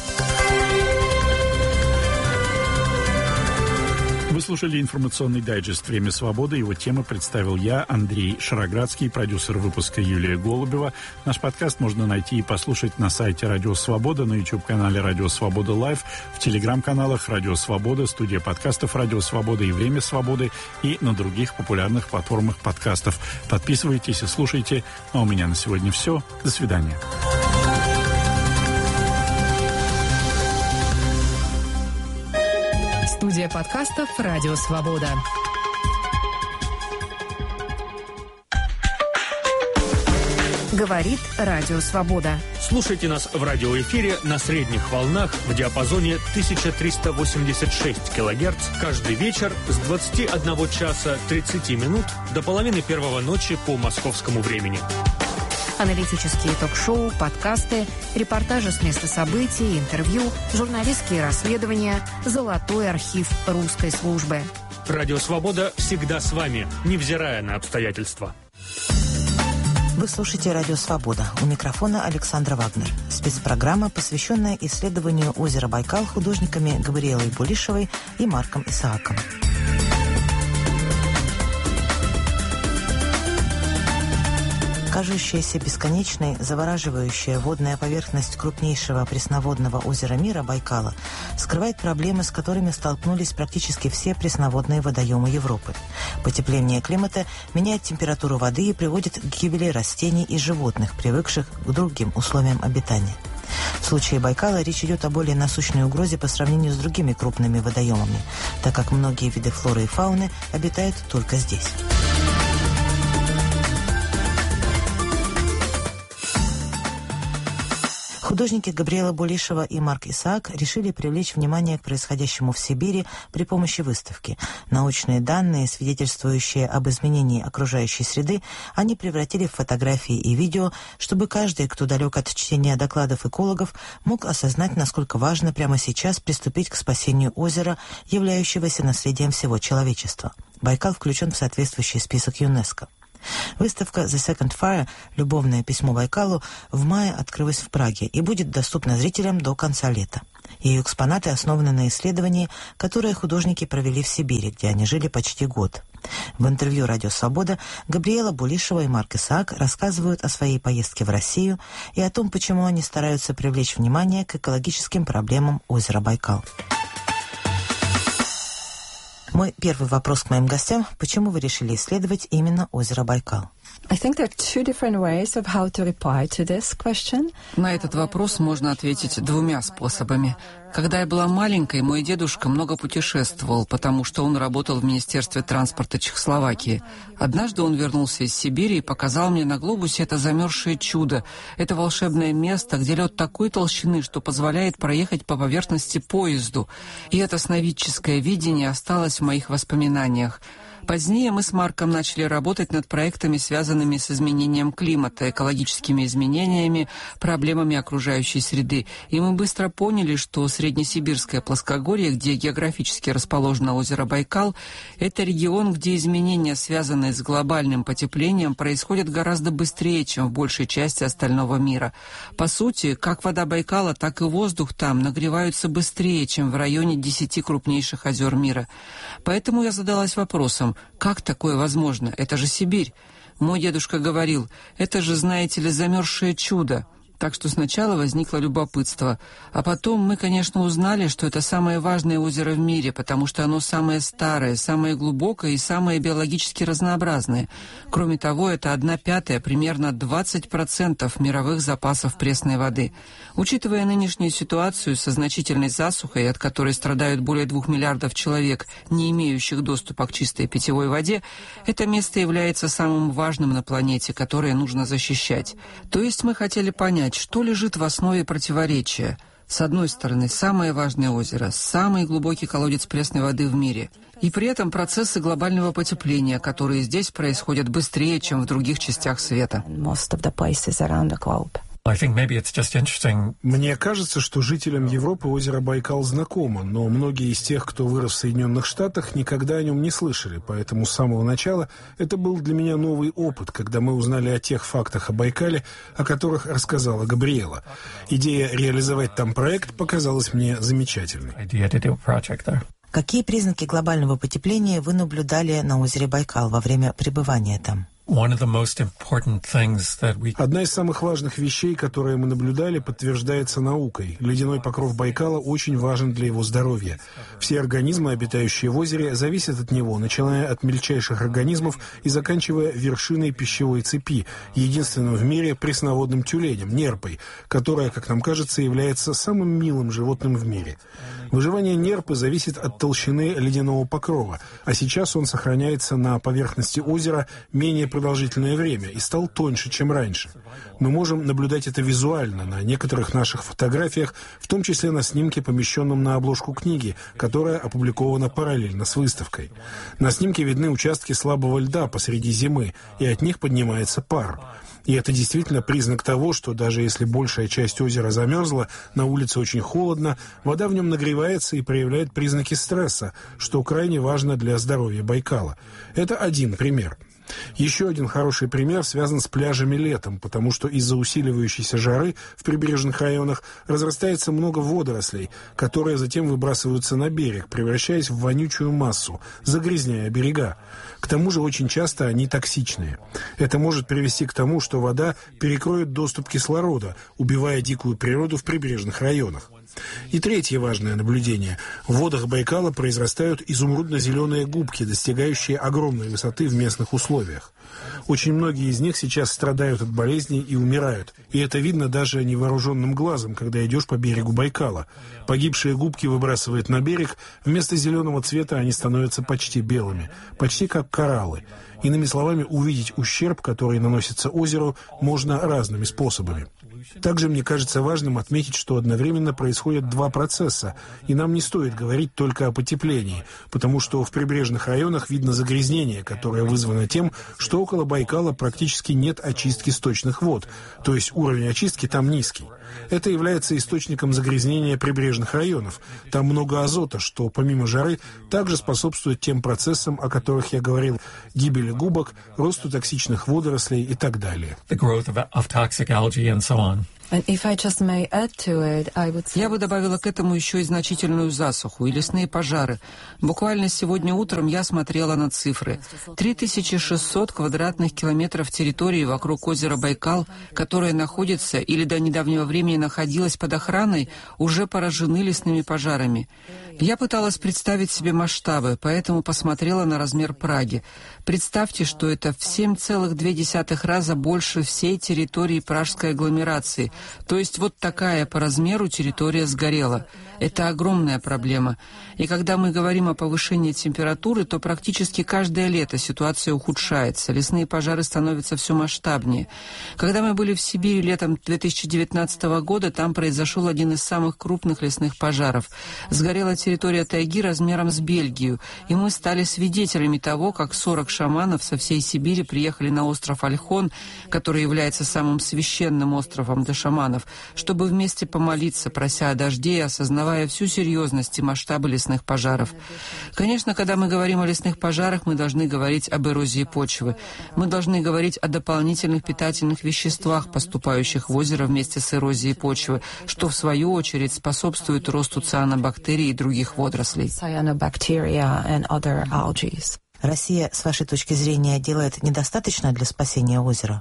Вы слушали информационный дайджест «Время свободы». Его темы представил я, Андрей Шароградский, продюсер выпуска Юлия Голубева. Наш подкаст можно найти и послушать на сайте «Радио Свобода», на YouTube-канале «Радио Свобода Лайв», в телеграм-каналах «Радио Свобода», студия подкастов «Радио Свобода» и «Время свободы» и на других популярных платформах подкастов. Подписывайтесь и слушайте. А у меня на сегодня все. До свидания. Студия подкастов «Радио Свобода». Говорит Радио Свобода. Слушайте нас в радиоэфире на средних волнах в диапазоне тысяча триста восемьдесят шесть килогерц каждый вечер с двадцати одного часа тридцати минут до половины первого ночи по московскому времени. Аналитические ток-шоу, подкасты, репортажи с места событий, интервью, журналистские расследования, золотой архив русской службы. Радио «Свобода» всегда с вами, невзирая на обстоятельства. Вы слушаете «Радио Свобода». У микрофона Александра Вагнер. Спецпрограмма, посвященная исследованию озера Байкал художниками Габриэлой Булишевой и Марком Исааком. Кажущаяся бесконечной, завораживающая водная поверхность крупнейшего пресноводного озера мира Байкала скрывает проблемы, с которыми столкнулись практически все пресноводные водоемы Европы. Потепление климата меняет температуру воды и приводит к гибели растений и животных, привыкших к другим условиям обитания. В случае Байкала речь идет о более насущной угрозе по сравнению с другими крупными водоемами, так как многие виды флоры и фауны обитают только здесь. Художники Габриэла Булишева и Марк Исаак решили привлечь внимание к происходящему в Сибири при помощи выставки. Научные данные, свидетельствующие об изменении окружающей среды, они превратили в фотографии и видео, чтобы каждый, кто далек от чтения докладов экологов, мог осознать, насколько важно прямо сейчас приступить к спасению озера, являющегося наследием всего человечества. Байкал включен в соответствующий список ЮНЕСКО. Выставка «The Second Fire» «Любовное письмо Байкалу» в мае открылась в Праге и будет доступна зрителям до конца лета. Ее экспонаты основаны на исследовании, которое художники провели в Сибири, где они жили почти год. В интервью «Радио Свобода» Габриэла Булишева и Марк Исаак рассказывают о своей поездке в Россию и о том, почему они стараются привлечь внимание к экологическим проблемам озера Байкал. Мой первый вопрос к моим гостям. Почему вы решили исследовать именно озеро Байкал? На этот вопрос можно ответить двумя способами. Когда я была маленькой, мой дедушка много путешествовал, потому что он работал в Министерстве транспорта Чехословакии. Однажды он вернулся из Сибири и показал мне на глобусе это замерзшее чудо. Это волшебное место, где лед такой толщины, что позволяет проехать по поверхности поезду. И это сновидческое видение осталось в моих воспоминаниях. Позднее мы с Марком начали работать над проектами, связанными с изменением климата, экологическими изменениями, проблемами окружающей среды. И мы быстро поняли, что Среднесибирское плоскогорье, где географически расположено озеро Байкал, это регион, где изменения, связанные с глобальным потеплением, происходят гораздо быстрее, чем в большей части остального мира. По сути, как вода Байкала, так и воздух там нагреваются быстрее, чем в районе десяти крупнейших озер мира. Поэтому я задалась вопросом, как такое возможно? Это же Сибирь. Мой дедушка говорил, это же, знаете ли, замерзшее чудо. Так что сначала возникло любопытство. А потом мы, конечно, узнали, что это самое важное озеро в мире, потому что оно самое старое, самое глубокое и самое биологически разнообразное. Кроме того, это одна пятая, примерно двадцать процентов мировых запасов пресной воды. Учитывая нынешнюю ситуацию со значительной засухой, от которой страдают более двух миллиардов человек, не имеющих доступа к чистой питьевой воде, это место является самым важным на планете, которое нужно защищать. То есть мы хотели понять, что лежит в основе противоречия. С одной стороны, самое важное озеро, самый глубокий колодец пресной воды в мире. И при этом процессы глобального потепления, которые здесь происходят быстрее, чем в других частях света. Мне кажется, что жителям Европы озеро Байкал знакомо, но многие из тех, кто вырос в Соединенных Штатах, никогда о нем не слышали, поэтому с самого начала это был для меня новый опыт, когда мы узнали о тех фактах о Байкале, о которых рассказала Габриэла. Идея реализовать там проект показалась мне замечательной. Какие признаки глобального потепления вы наблюдали на озере Байкал во время пребывания там? Одна из самых важных вещей, которые мы наблюдали, подтверждается наукой. Ледяной покров Байкала очень важен для его здоровья. Все организмы, обитающие в озере, зависят от него, начиная от мельчайших организмов и заканчивая вершиной пищевой цепи, единственным в мире пресноводным тюленем, нерпой, которая, как нам кажется, является самым милым животным в мире. Выживание нерпы зависит от толщины ледяного покрова, а сейчас он сохраняется на поверхности озера менее продолжительное время и стал тоньше, чем раньше. Мы можем наблюдать это визуально на некоторых наших фотографиях, в том числе на снимке, помещенном на обложку книги, которая опубликована параллельно с выставкой. На снимке видны участки слабого льда посреди зимы, и от них поднимается пар. И это действительно признак того, что даже если большая часть озера замерзла, на улице очень холодно, вода в нем нагревается и проявляет признаки стресса, что крайне важно для здоровья Байкала. Это один пример. Еще один хороший пример связан с пляжами летом, потому что из-за усиливающейся жары в прибрежных районах разрастается много водорослей, которые затем выбрасываются на берег, превращаясь в вонючую массу, загрязняя берега. К тому же очень часто они токсичные. Это может привести к тому, что вода перекроет доступ кислорода, убивая дикую природу в прибрежных районах. И третье важное наблюдение. В водах Байкала произрастают изумрудно-зеленые губки, достигающие огромной высоты в местных условиях. Очень многие из них сейчас страдают от болезней и умирают. И это видно даже невооруженным глазом, когда идешь по берегу Байкала. Погибшие губки выбрасывают на берег, вместо зеленого цвета они становятся почти белыми, почти как кораллы. Иными словами, увидеть ущерб, который наносится озеру, можно разными способами. Также мне кажется важным отметить, что одновременно происходят два процесса, и нам не стоит говорить только о потеплении, потому что в прибрежных районах видно загрязнение, которое вызвано тем, что около Байкала практически нет очистки сточных вод, то есть уровень очистки там низкий. Это является источником загрязнения прибрежных районов. Там много азота, что помимо жары также способствует тем процессам, о которых я говорил: гибели губок, росту токсичных водорослей и так далее. Я бы добавила к этому еще и значительную засуху и лесные пожары. Буквально сегодня утром я смотрела на цифры. три тысячи шестьсот квадратных километров территории вокруг озера Байкал, которое находится или до недавнего времени находилось под охраной, уже поражены лесными пожарами. Я пыталась представить себе масштабы, поэтому посмотрела на размер Праги. Представьте, что это в семь целых две десятых раза больше всей территории пражской агломерации. То есть вот такая по размеру территория сгорела. Это огромная проблема. И когда мы говорим о повышении температуры, то практически каждое лето ситуация ухудшается. Лесные пожары становятся все масштабнее. Когда мы были в Сибири летом две тысячи девятнадцатого года, там произошел один из самых крупных лесных пожаров. Сгорела территория тайги размером с Бельгию. И мы стали свидетелями того, как сорок шаманов со всей Сибири приехали на остров Ольхон, который является самым священным островом для шаманов, чтобы вместе помолиться, прося о дожде и осознавая всю серьезность и масштабы лесных пожаров. Конечно, когда мы говорим о лесных пожарах, мы должны говорить об эрозии почвы. Мы должны говорить о дополнительных питательных веществах, поступающих в озеро вместе с эрозией почвы, что в свою очередь способствует росту цианобактерий и других водорослей. Россия, с вашей точки зрения, делает недостаточно для спасения озера?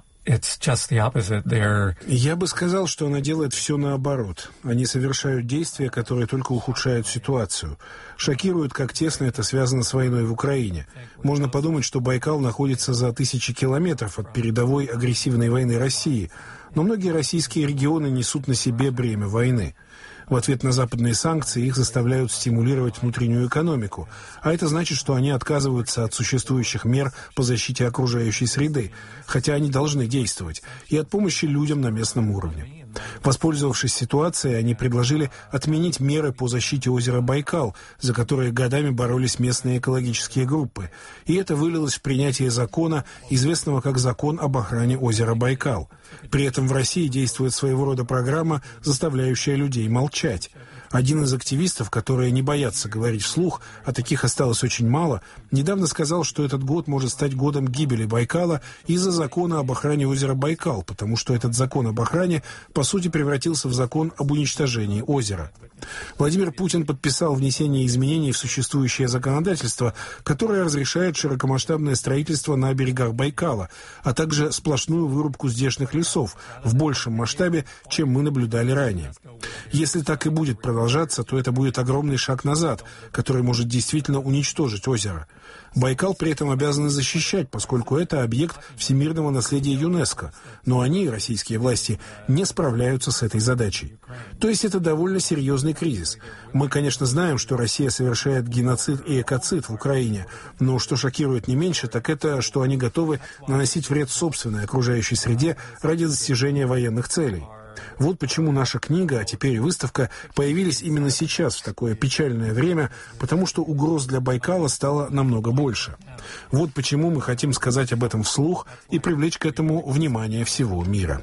Я бы сказал, что она делает все наоборот. Они совершают действия, которые только ухудшают ситуацию. Шокирует, как тесно это связано с войной в Украине. Можно подумать, что Байкал находится за тысячи километров от передовой агрессивной войны России. Но многие российские регионы несут на себе бремя войны. В ответ на западные санкции их заставляют стимулировать внутреннюю экономику. А это значит, что они отказываются от существующих мер по защите окружающей среды, хотя они должны действовать, и от помощи людям на местном уровне. Воспользовавшись ситуацией, они предложили отменить меры по защите озера Байкал, за которые годами боролись местные экологические группы. И это вылилось в принятие закона, известного как «Закон об охране озера Байкал». При этом в России действует своего рода программа, заставляющая людей молчать. Один из активистов, которые не боятся говорить вслух, а таких осталось очень мало, недавно сказал, что этот год может стать годом гибели Байкала из-за закона об охране озера Байкал, потому что этот закон об охране, по сути, превратился в закон об уничтожении озера. Владимир Путин подписал внесение изменений в существующее законодательство, которое разрешает широкомасштабное строительство на берегах Байкала, а также сплошную вырубку здешних лесов в большем масштабе, чем мы наблюдали ранее. Если так и будет продолжаться, то это будет огромный шаг назад, который может действительно уничтожить озеро. Байкал при этом обязаны защищать, поскольку это объект всемирного наследия ЮНЕСКО, но они, российские власти, не справляются с этой задачей. То есть это довольно серьезный кризис. Мы, конечно, знаем, что Россия совершает геноцид и экоцид в Украине, но что шокирует не меньше, так это, что они готовы наносить вред собственной окружающей среде ради достижения военных целей. Вот почему наша книга, а теперь и выставка, появились именно сейчас, в такое печальное время, потому что угроз для Байкала стало намного больше. Вот почему мы хотим сказать об этом вслух и привлечь к этому внимание всего мира.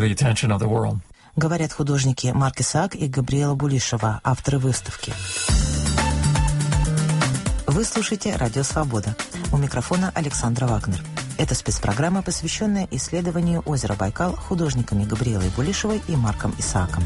Говорят художники Марк Исаак и Габриэла Булишева, авторы выставки. Вы слушаете «Радио Свобода». У микрофона Александра Вагнер. Это спецпрограмма, посвященная исследованию озера Байкал художниками Габриэлой Булишевой и Марком Исааком.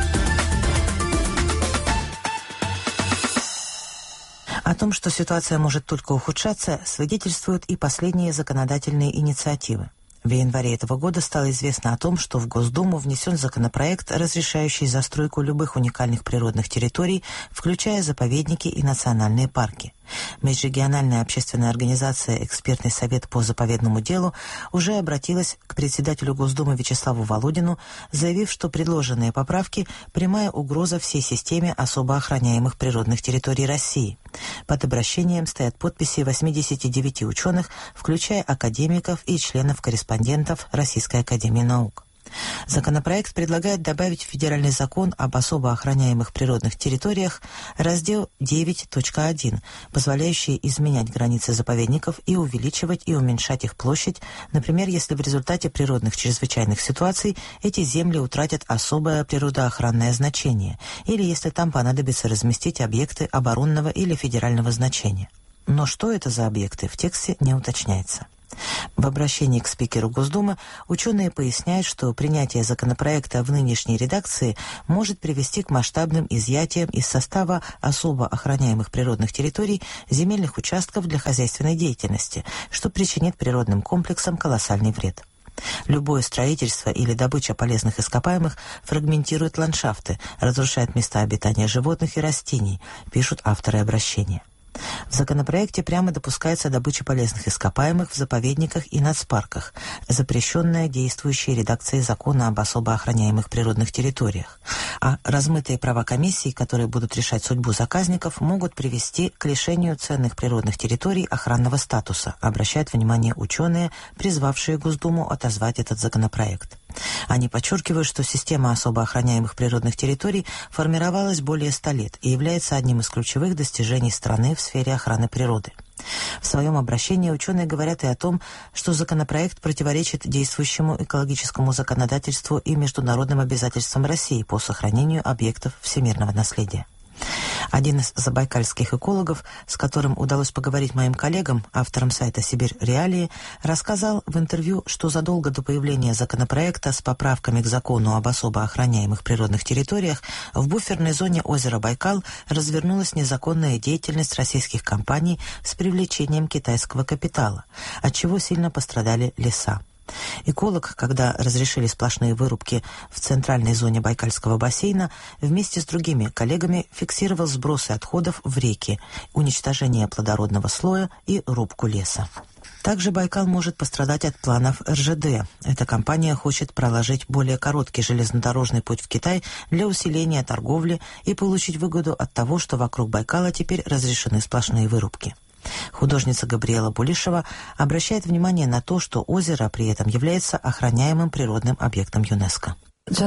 О том, что ситуация может только ухудшаться, свидетельствуют и последние законодательные инициативы. В январе этого года стало известно о том, что в Госдуму внесен законопроект, разрешающий застройку любых уникальных природных территорий, включая заповедники и национальные парки. Межрегиональная общественная организация «Экспертный совет по заповедному делу» уже обратилась к председателю Госдумы Вячеславу Володину, заявив, что предложенные поправки – прямая угроза всей системе особо охраняемых природных территорий России. Под обращением стоят подписи восьмидесяти девяти ученых, включая академиков и членов-корреспондентов Российской академии наук. Законопроект предлагает добавить в Федеральный закон об особо охраняемых природных территориях раздел девять точка один, позволяющий изменять границы заповедников и увеличивать и уменьшать их площадь, например, если в результате природных чрезвычайных ситуаций эти земли утратят особое природоохранное значение, или если там понадобится разместить объекты оборонного или федерального значения. Но что это за объекты, в тексте не уточняется. В обращении к спикеру Госдумы ученые поясняют, что принятие законопроекта в нынешней редакции может привести к масштабным изъятиям из состава особо охраняемых природных территорий земельных участков для хозяйственной деятельности, что причинит природным комплексам колоссальный вред. Любое строительство или добыча полезных ископаемых фрагментирует ландшафты, разрушает места обитания животных и растений, пишут авторы обращения. В законопроекте прямо допускается добыча полезных ископаемых в заповедниках и нацпарках, запрещенная действующей редакцией закона об особо охраняемых природных территориях. А размытые права комиссий, которые будут решать судьбу заказников, могут привести к лишению ценных природных территорий охранного статуса, обращают внимание ученые, призвавшие Госдуму отозвать этот законопроект. Они подчеркивают, что система особо охраняемых природных территорий формировалась более ста лет и является одним из ключевых достижений страны в сфере охраны природы. В своем обращении ученые говорят и о том, что законопроект противоречит действующему экологическому законодательству и международным обязательствам России по сохранению объектов всемирного наследия. Один из забайкальских экологов, с которым удалось поговорить моим коллегам, авторам сайта «Сибирь Реалии», рассказал в интервью, что задолго до появления законопроекта с поправками к закону об особо охраняемых природных территориях в буферной зоне озера Байкал развернулась незаконная деятельность российских компаний с привлечением китайского капитала, от чего сильно пострадали леса. Эколог, когда разрешили сплошные вырубки в центральной зоне Байкальского бассейна, вместе с другими коллегами фиксировал сбросы отходов в реки, уничтожение плодородного слоя и рубку леса. Также Байкал может пострадать от планов эр жэ дэ. Эта компания хочет проложить более короткий железнодорожный путь в Китай для усиления торговли и получить выгоду от того, что вокруг Байкала теперь разрешены сплошные вырубки. Художница Габриэла Булишева обращает внимание на то, что озеро при этом является охраняемым природным объектом ЮНЕСКО.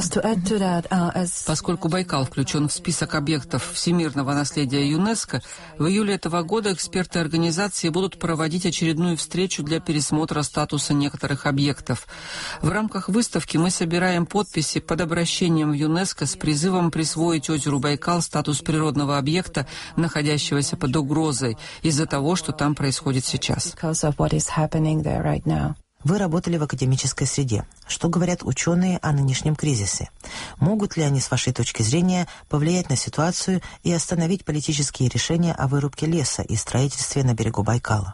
Поскольку Байкал включен в список объектов всемирного наследия ЮНЕСКО, в июле этого года эксперты организации будут проводить очередную встречу для пересмотра статуса некоторых объектов. В рамках выставки мы собираем подписи под обращением в ЮНЕСКО с призывом присвоить озеру Байкал статус природного объекта, находящегося под угрозой из-за того, что там происходит сейчас. Вы работали в академической среде. Что говорят ученые о нынешнем кризисе? Могут ли они, с вашей точки зрения, повлиять на ситуацию и остановить политические решения о вырубке леса и строительстве на берегу Байкала?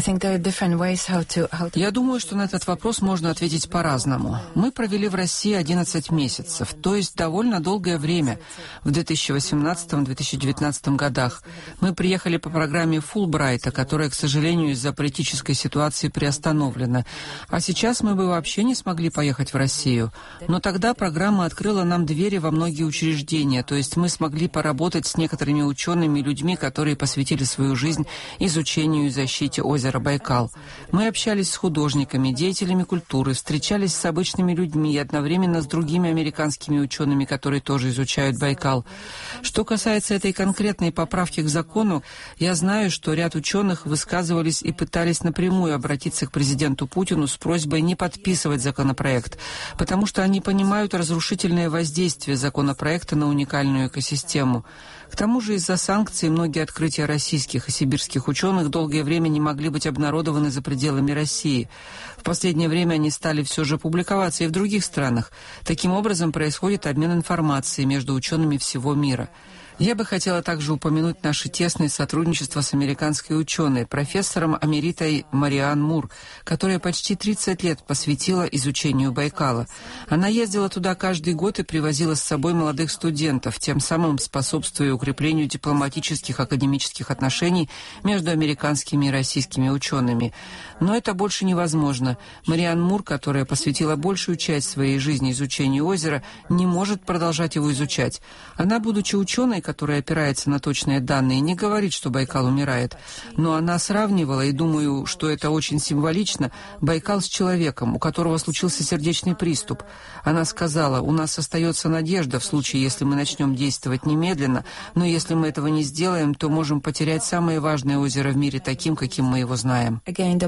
Я думаю, что на этот вопрос можно ответить по-разному. Мы провели в России одиннадцать месяцев, то есть довольно долгое время, в две тысячи восемнадцатом — две тысячи девятнадцатом годах. Мы приехали по программе Фулбрайта, которая, к сожалению, из-за политической ситуации приостановлена. А сейчас мы бы вообще не смогли поехать в Россию. Но тогда программа открыла нам двери во многие учреждения, то есть мы смогли поработать с некоторыми учеными и людьми, которые посвятили свою жизнь изучению и защите озера Байкал. Мы общались с художниками, деятелями культуры, встречались с обычными людьми и одновременно с другими американскими учеными, которые тоже изучают Байкал. Что касается этой конкретной поправки к закону, я знаю, что ряд ученых высказывались и пытались напрямую обратиться к президенту Путину с просьбой не подписывать законопроект, потому что они понимают разрушительное воздействие законопроекта на уникальную экосистему. К тому же из-за санкций многие открытия российских и сибирских ученых долгое время не могли быть обнародованы за пределами России. В последнее время они стали все же публиковаться и в других странах. Таким образом происходит обмен информацией между учеными всего мира. Я бы хотела также упомянуть наше тесное сотрудничество с американской ученой, профессором эмеритой Мариан Мур, которая почти тридцать лет посвятила изучению Байкала. Она ездила туда каждый год и привозила с собой молодых студентов, тем самым способствуя укреплению дипломатических академических отношений между американскими и российскими учеными. Но это больше невозможно. Мариан Мур, которая посвятила большую часть своей жизни изучению озера, не может продолжать его изучать. Она, будучи ученой, которая опирается на точные данные, не говорит, что Байкал умирает. Но она сравнивала, и думаю, что это очень символично, Байкал с человеком, у которого случился сердечный приступ. Она сказала, у нас остается надежда в случае, если мы начнем действовать немедленно, но если мы этого не сделаем, то можем потерять самое важное озеро в мире таким, каким мы его знаем.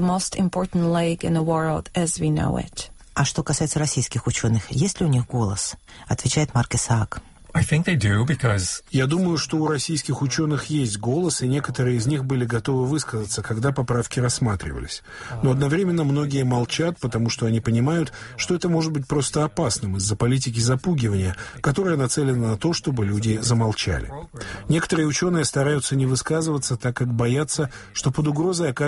А что касается российских ученых, есть ли у них голос? Отвечает Марк Исаак. Я думаю, что у российских ученых есть голос, и некоторые из них были готовы высказаться, когда поправки рассматривались. Но одновременно многие молчат, потому что они понимают, что это может быть просто опасным из-за политики запугивания, которая нацелена на то, чтобы люди замолчали. Некоторые ученые стараются не высказываться, так как боятся, что под угрозой окажутся